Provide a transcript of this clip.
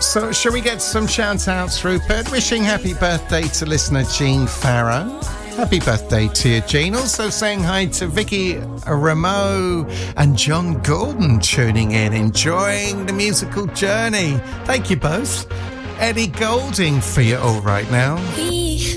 So, shall we get some shout-outs, Rupert? Wishing happy birthday to listener Jean Farrow. Happy birthday to you, Jean. Also saying hi to Vicky Rameau and John Gordon tuning in, enjoying the musical journey. Thank you both. Eddie Golding for you all right now.